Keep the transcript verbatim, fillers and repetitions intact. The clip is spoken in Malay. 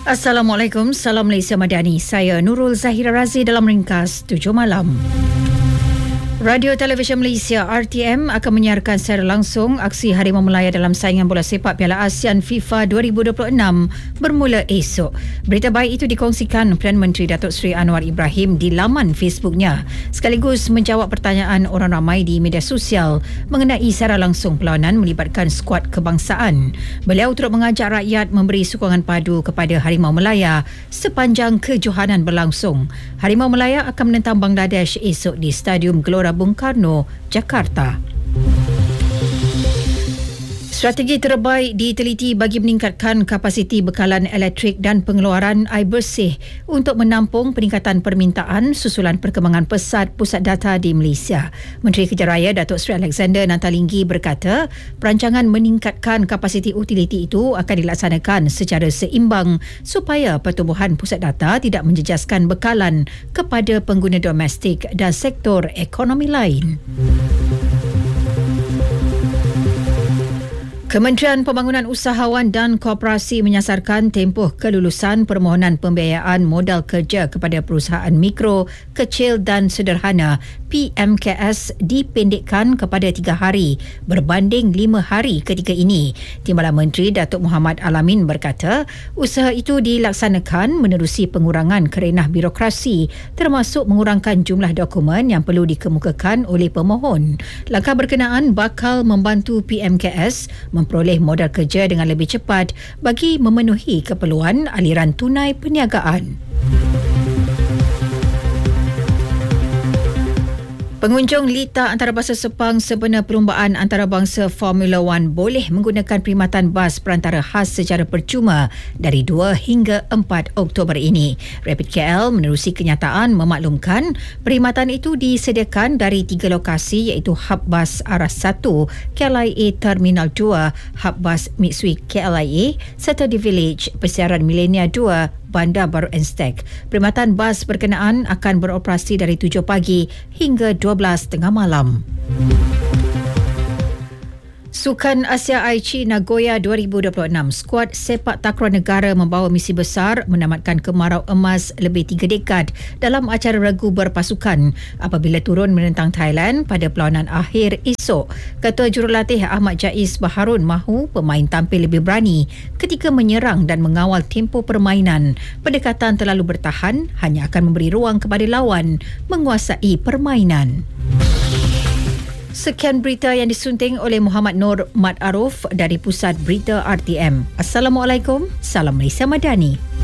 Assalamualaikum, salam Malaysia Madani. Saya Nurul Zahira Razi dalam ringkas tujuh malam. Radio Televisyen Malaysia R T M akan menyiarkan secara langsung aksi Harimau Melaya dalam saingan bola sepak Piala ASEAN FIFA dua ribu dua puluh enam bermula esok. Berita baik itu dikongsikan Perdana Menteri Datuk Seri Anwar Ibrahim di laman Facebooknya, sekaligus menjawab pertanyaan orang ramai di media sosial mengenai secara langsung perlawanan melibatkan skuad kebangsaan. Beliau turut mengajak rakyat memberi sokongan padu kepada Harimau Melaya sepanjang kejohanan berlangsung. Harimau Melaya akan menentang Bangladesh esok di Stadium Gelora Bung Karno, Jakarta. Strategi terbaik diteliti bagi meningkatkan kapasiti bekalan elektrik dan pengeluaran air bersih untuk menampung peningkatan permintaan susulan perkembangan pesat pusat data di Malaysia. Menteri Kejaraya Datuk Seri Alexander Nantalinggi berkata, perancangan meningkatkan kapasiti utiliti itu akan dilaksanakan secara seimbang supaya pertumbuhan pusat data tidak menjejaskan bekalan kepada pengguna domestik dan sektor ekonomi lain. Kementerian Pembangunan Usahawan dan Koperasi menyasarkan tempoh kelulusan permohonan pembiayaan modal kerja kepada perusahaan mikro, kecil dan sederhana P M K S dipendekkan kepada tiga hari berbanding lima hari ketika ini. Timbalan Menteri Datuk Muhammad Alamin berkata, usaha itu dilaksanakan menerusi pengurangan kerenah birokrasi termasuk mengurangkan jumlah dokumen yang perlu dikemukakan oleh pemohon. Langkah berkenaan bakal membantu P M K S memperoleh modal kerja dengan lebih cepat bagi memenuhi keperluan aliran tunai perniagaan. Pengunjung Lita Antarabangsa Sepang sempena perlumbaan antarabangsa Formula One boleh menggunakan perkhidmatan bas perantara khas secara percuma dari dua hingga empat Oktober ini. Rapid K L menerusi kenyataan memaklumkan perkhidmatan itu disediakan dari tiga lokasi iaitu Hub Bas Arah satu, K L I A Terminal dua, Hub Bas Mitsui K L I A serta di Village Persiaran Milenia dua, Bandar Baru Anstek. Perkhidmatan bas berkenaan akan beroperasi dari tujuh pagi hingga dua belas tengah malam. Sukan Asia Aichi Nagoya dua ribu dua puluh enam, skuad sepak takraw negara membawa misi besar menamatkan kemarau emas lebih tiga dekad dalam acara regu berpasukan apabila turun menentang Thailand pada perlawanan akhir esok. Ketua Jurulatih Ahmad Jais Baharun mahu pemain tampil lebih berani ketika menyerang dan mengawal tempo permainan. Pendekatan terlalu bertahan hanya akan memberi ruang kepada lawan menguasai permainan. Sekian berita yang disunting oleh Muhammad Nur Mat Aruf dari Pusat Berita R T M. Assalamualaikum, salam Malaysia Madani.